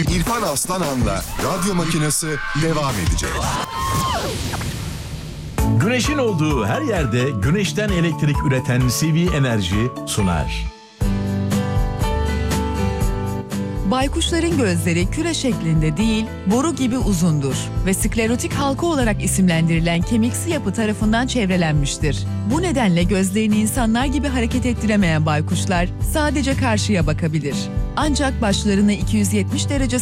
İrfan Aslanan'la radyo makinesi devam edecek. Güneşin olduğu her yerde güneşten elektrik üreten CV Enerji sunar. Baykuşların gözleri küre şeklinde değil, boru gibi uzundur ve sklerotik halka olarak isimlendirilen kemiksi yapı tarafından çevrelenmiştir. Bu nedenle gözlerini insanlar gibi hareket ettiremeyen baykuşlar sadece karşıya bakabilir. Ancak başlarını 270 derece